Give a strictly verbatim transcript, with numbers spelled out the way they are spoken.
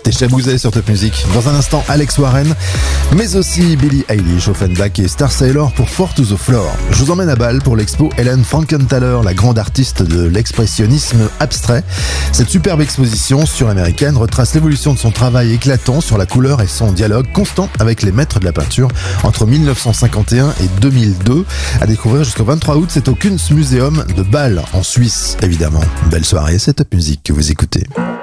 T'es chabouzé sur Top Music. Dans un instant, Alex Warren, mais aussi Billie Eilish, Offenbach et Star Sailor pour Four to the Floor. Je vous emmène à Bâle pour l'expo Helen Frankenthaler, la grande artiste de l'expressionnisme abstrait. Cette superbe exposition suraméricaine retrace l'évolution de son travail éclatant sur la couleur et son dialogue constant avec les maîtres de la peinture entre mille neuf cent cinquante et un et deux mille deux. À découvrir jusqu'au vingt-trois août, c'est au Kunstmuseum de Bâle, en Suisse, évidemment. Belle soirée, c'est Top Music que vous écoutez.